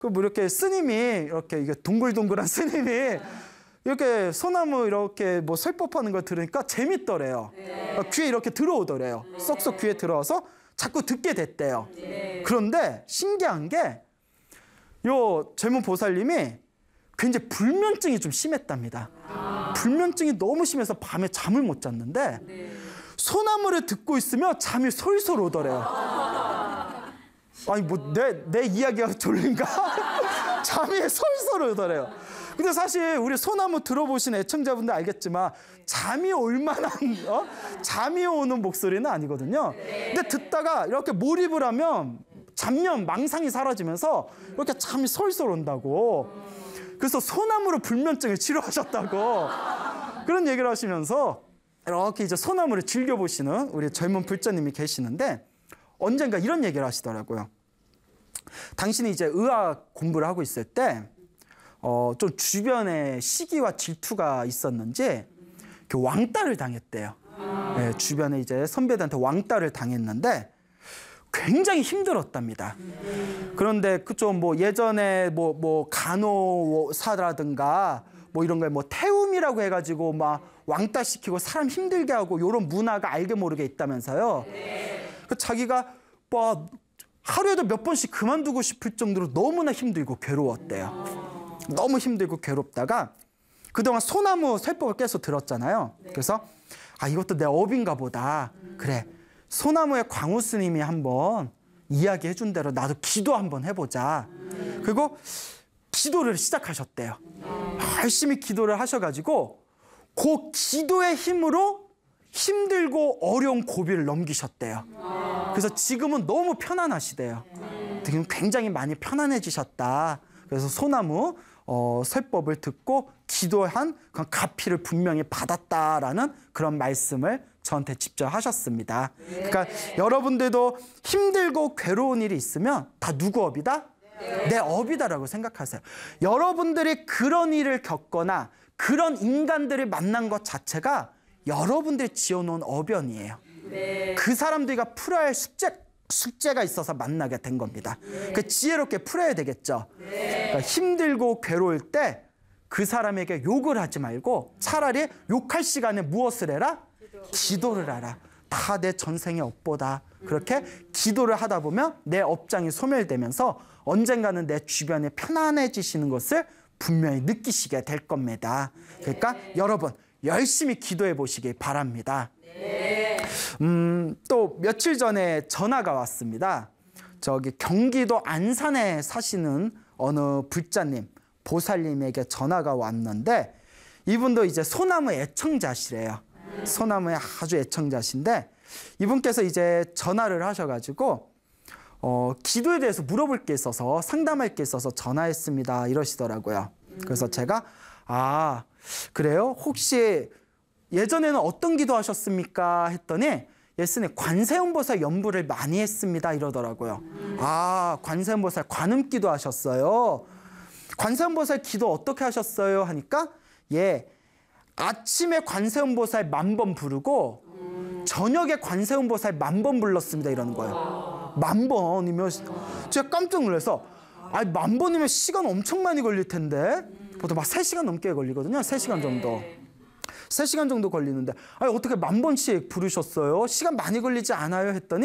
그 뭐 이렇게 스님이 이렇게 이게 동글동글한 스님이 이렇게 소나무 이렇게 뭐 설법하는 걸 들으니까 재밌더래요. 귀에 이렇게 들어오더래요. 쏙쏙 귀에 들어와서 자꾸 듣게 됐대요. 그런데 신기한 게 요 젊은 보살님이 굉장히 불면증이 좀 심했답니다. 불면증이 너무 심해서 밤에 잠을 못 잤는데 소나무를 듣고 있으면 잠이 솔솔 오더래요. 아니 뭐 내 이야기가 졸린가? 잠이 솔솔 오더래요. 근데 사실 우리 소나무 들어보신 애청자분들 알겠지만 잠이 올 만한 잠이 오는 목소리는 아니거든요. 근데 듣다가 이렇게 몰입을 하면 잡념, 망상이 사라지면서 이렇게 잠이 솔솔 온다고. 그래서 소나무로 불면증을 치료하셨다고 그런 얘기를 하시면서 이렇게 이제 소나무를 즐겨보시는 우리 젊은 불자님이 계시는데 언젠가 이런 얘기를 하시더라고요. 당신이 이제 의학 공부를 하고 있을 때 좀 주변에 시기와 질투가 있었는지 왕따를 당했대요. 네, 주변에 이제 선배들한테 왕따를 당했는데 굉장히 힘들었답니다. 그런데 그쪽 뭐 예전에 뭐 간호사라든가 뭐 이런 거에 뭐 태움이라고 해가지고 막 왕따 시키고 사람 힘들게 하고 이런 문화가 알게 모르게 있다면서요. 그 자기가 뭐 하루에도 몇 번씩 그만두고 싶을 정도로 너무나 힘들고 괴로웠대요. 너무 힘들고 괴롭다가 그동안 소나무 설법을 계속 들었잖아요. 그래서 이것도 내 업인가 보다. 그래, 소나무의 광우 스님이 한번 이야기해 준 대로 나도 기도 한번 해보자. 그리고 기도를 시작하셨대요. 열심히 기도를 하셔가지고 그 기도의 힘으로 힘들고 어려운 고비를 넘기셨대요. 그래서 지금은 너무 편안하시대요. 지금 굉장히 많이 편안해지셨다. 그래서 소나무 설법을 듣고 기도한 그 가피를 분명히 받았다라는 그런 말씀을 저한테 직접 하셨습니다. 그러니까 여러분들도 힘들고 괴로운 일이 있으면 다 누구 업이다? 내 업이다라고 생각하세요. 여러분들이 그런 일을 겪거나 그런 인간들을 만난 것 자체가 여러분들이 지어놓은 업연이에요. 그 사람들과 풀어야 할 숙제가 있어서 만나게 된 겁니다. 그 지혜롭게 풀어야 되겠죠. 그러니까 힘들고 괴로울 때 그 사람에게 욕을 하지 말고 차라리 욕할 시간에 무엇을 해라? 기도를 하라. 다 내 전생의 업보다. 그렇게 기도를 하다 보면 내 업장이 소멸되면서 언젠가는 내 주변에 편안해지시는 것을 분명히 느끼시게 될 겁니다. 그러니까 여러분 열심히 기도해 보시기 바랍니다. 또 며칠 전에 전화가 왔습니다. 저기 경기도 안산에 사시는 어느 불자님, 보살님에게 전화가 왔는데 이분도 이제 소나무 애청자시래요. 소나무의 아주 애청자신데 이분께서 이제 전화를 하셔가지고 기도에 대해서 물어볼 게 있어서 상담할 게 있어서 전화했습니다 이러시더라고요. 그래서 제가 그래요? 혹시 예전에는 어떤 기도 하셨습니까? 했더니 예스님 관세음보살 연부를 많이 했습니다 이러더라고요. 관세음보살 관음기도 하셨어요. 관세음보살 기도 어떻게 하셨어요? 하니까 아침에 관세음보살 10,000번 부르고 저녁에 관세음보살 10,000번 불렀습니다 이러는 거예요. 10,000번이면 제가 깜짝 놀라서 10,000번이면 시간 엄청 많이 걸릴 텐데 보통 막 3시간 넘게 걸리거든요. 3시간 정도. 3시간 정도 걸리는데 어떻게 10,000번씩 부르셨어요? 시간 많이 걸리지 않아요? 했더니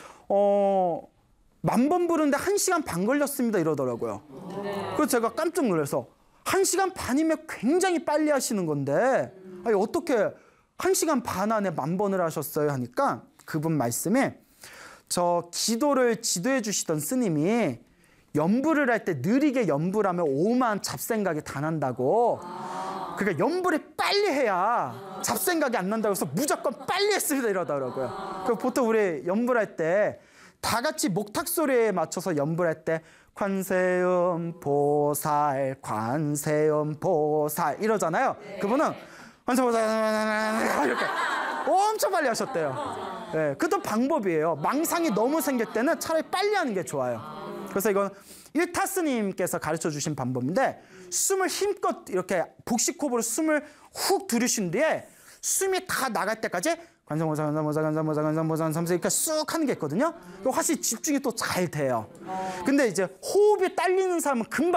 10,000번 부르는데 1시간 반 걸렸습니다 이러더라고요. 그래서 제가 깜짝 놀라서 1시간 반이면 굉장히 빨리 하시는 건데 어떻게 1시간 반 안에 10,000번을 하셨어요? 하니까 그분 말씀에 저 기도를 지도해 주시던 스님이 연부를 할 때 느리게 연부를 하면 오만 잡생각이 다 난다고. 그러니까 연부를 빨리 해야 잡생각이 안 난다고 해서 무조건 빨리 했습니다 이러더라고요. 보통 우리 연부를 할 때 다 같이 목탁 소리에 맞춰서 연부를 할 때 관세음 보살 관세음 보살 이러잖아요. 그분은 관세음 보살 이렇게 엄청 빨리 하셨대요. 그것도 방법이에요. 망상이 너무 생길 때는 차라리 빨리 하는 게 좋아요. 그래서 이건 일타 스님께서 가르쳐 주신 방법인데 숨을 힘껏 이렇게 복식호흡으로 숨을 훅 들이신 뒤에 숨이 다 나갈 때까지 관성모사, 관성모사, 관성모사, 관성모사, 삼세 이렇게 쑥 하는 게 있거든요. 확실히 집중이 또 잘 돼요. 근데 이제 호흡이 딸리는 사람은 금방